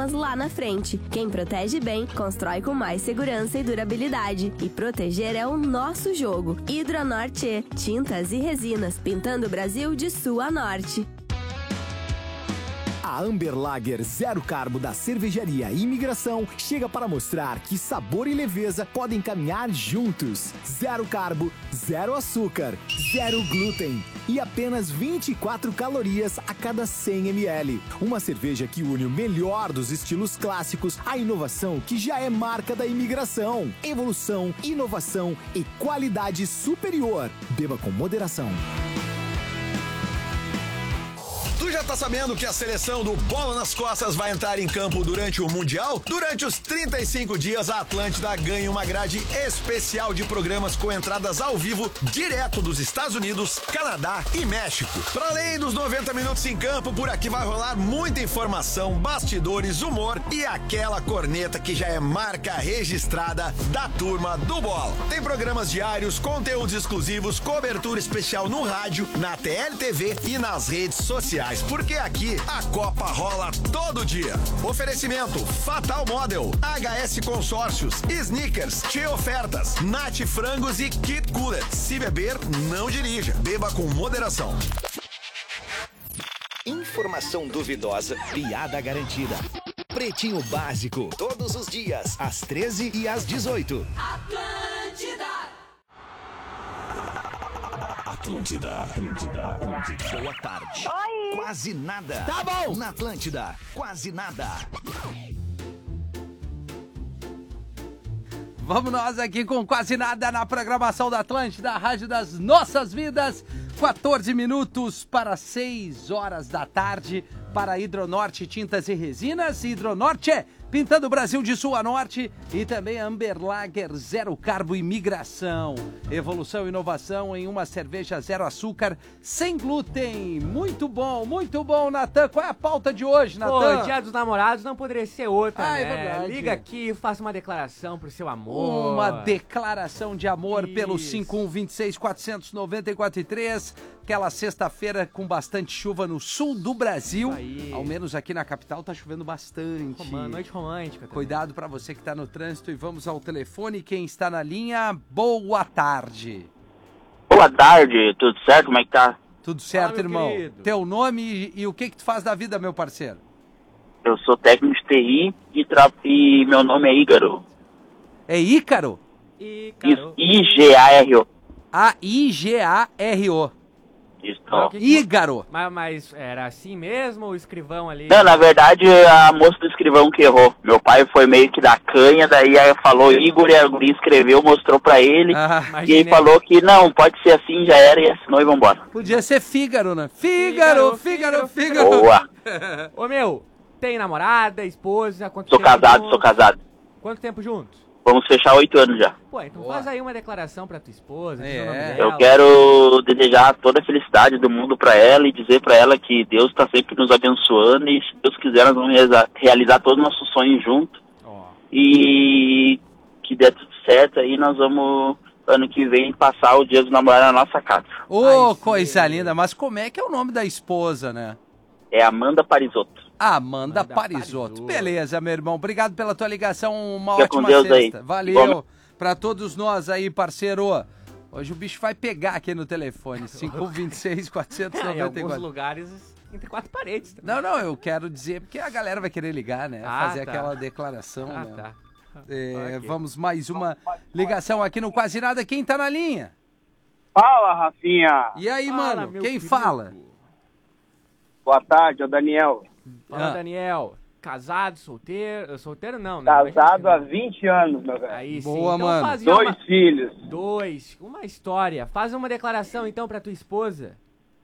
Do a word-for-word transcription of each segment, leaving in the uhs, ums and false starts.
problemas lá na frente. Quem protege bem, constrói com mais segurança e durabilidade. E proteger é o nosso jogo. Hidronorte, tintas e resinas, pintando o Brasil de sul a norte. A Amber Lager Zero Carbo da Cervejaria Imigração chega para mostrar que sabor e leveza podem caminhar juntos. Zero carbo, zero açúcar, zero glúten e apenas vinte e quatro calorias a cada cem mililitros. Uma cerveja que une o melhor dos estilos clássicos à inovação que já é marca da Imigração. Evolução, inovação e qualidade superior. Beba com moderação. Tu já tá sabendo que a seleção do Bola nas Costas vai entrar em campo durante o Mundial? Durante os trinta e cinco dias, a Atlântida ganha uma grade especial de programas com entradas ao vivo direto dos Estados Unidos, Canadá e México. Para além dos noventa minutos em campo, por aqui vai rolar muita informação, bastidores, humor e aquela corneta que já é marca registrada da turma do Bola. Tem programas diários, conteúdos exclusivos, cobertura especial no rádio, na T L T V e nas redes sociais. Porque aqui a Copa rola todo dia. Oferecimento Fatal Model, H S Consórcios, Snickers, Tchê Ofertas, Nat Frangos e Kit Cooler. Se beber, não dirija. Beba com moderação. Informação duvidosa, piada garantida. Pretinho Básico, todos os dias, às treze e às dezoito. Atlântida. Atlântida, Atlântida, Atlântida. Boa tarde. Oi. Quase nada. Tá bom. Na Atlântida, quase nada. Vamos nós aqui com Quase Nada na programação da Atlântida, a rádio das nossas vidas. quatorze minutos para seis horas da tarde para Hidronorte Tintas e Resinas. Hidronorte, pintando o Brasil de sul a norte. E também Amber Lager Zero Carbo Imigração. Evolução e inovação em uma cerveja zero açúcar, sem glúten. Muito bom, muito bom, Natan. Qual é a pauta de hoje, Natan? Pô, Dia dos Namorados não poderia ser outra, ah, né? É verdade. Liga aqui e faça uma declaração pro seu amor. Uma declaração de amor Isso. pelo cinco um dois seis, quatro nove quatro três. Aquela sexta-feira com bastante chuva no sul do Brasil. Ao menos aqui na capital tá chovendo bastante. Romã, noite romântica. Também. Cuidado pra você que tá no trânsito e vamos ao telefone. Quem está na linha, boa tarde. Boa tarde, tudo certo? Como é que tá? Tudo certo, Fala, irmão. querido. Teu nome e, e o que que tu faz da vida, meu parceiro? Eu sou técnico de T I e, tra... e meu nome é Ígaro. É Ícaro? E, Isso, I G A R O. A I G A R O. Isso. Ah, o que que- Ígaro. Mas, mas era assim mesmo, o escrivão ali? Não, na verdade, a moça do escrivão que errou. Meu pai foi meio que da canha, daí aí falou Igor e a guria escreveu, mostrou pra ele. Ah, E Imaginei. ele falou que não, pode ser assim, já era, e assinou e vambora. podia ser Fígaro, né? Fígaro, Fígaro, Fígaro, Fígaro. Boa. Ô, meu, tem namorada, esposa? Quanto Sou tempo casado, juntos? sou casado. Quanto tempo juntos? Vamos fechar oito anos já. Pô, então Boa. faz aí uma declaração pra tua esposa. diz É. o nome dela. Eu quero desejar toda a felicidade do mundo pra ela e dizer pra ela que Deus tá sempre nos abençoando e se Deus quiser nós vamos realizar, realizar todos os nossos sonhos juntos. Ó, E que der tudo certo aí, nós vamos, ano que vem, passar o dia dos namorados na nossa casa. Ô, Ai, coisa sim. linda. Mas como é que é o nome da esposa, né? É Amanda Parisotto. Amanda Amanda Parisotto. Parisotto. Beleza, meu irmão. Obrigado pela tua ligação. Uma Fica com ótima Deus aí. sexta. Valeu. Igualmente. Pra todos nós aí, parceiro. Hoje o bicho vai pegar aqui no telefone. cinco um dois seis, quatro em nove alguns quatro. lugares, entre quatro paredes. Também. Não, não, eu quero dizer porque a galera vai querer ligar, né? Ah, Fazer tá. aquela declaração, Ah, né? tá. É, Ok. Vamos mais uma ligação aqui no Quase Nada. Quem tá na linha? Fala, Rafinha. E aí, Fala, mano? meu Quem querido. fala? Boa tarde, é o Daniel. Fala, Ah. Daniel. Casado, solteiro? Solteiro não, né? Casado há vinte anos, meu velho. Aí sim. Boa, então mano. fazia Dois uma... filhos. Dois. Uma história. Faz uma declaração, então, pra tua esposa.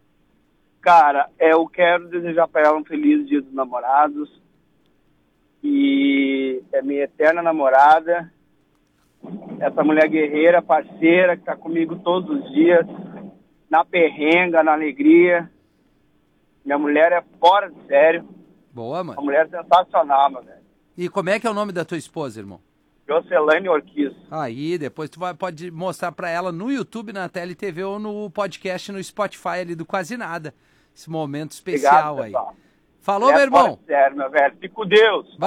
Cara, eu quero desejar pra ela um feliz dia dos namorados. E é minha eterna namorada. Essa mulher guerreira, parceira, que tá comigo todos os dias. Na perrenga, na alegria. Minha mulher é fora de sério. Boa, Uma mano. mulher sensacional, meu velho. E como é que é o nome da tua esposa, irmão? Jocelane Orquiz. Aí, depois tu vai, pode mostrar pra ela no YouTube, na T L T V ou no podcast, no Spotify ali do Quase Nada. Esse momento especial Obrigado, aí. pessoal. Falou, É meu irmão. fora de sério, meu velho. Fique com Deus.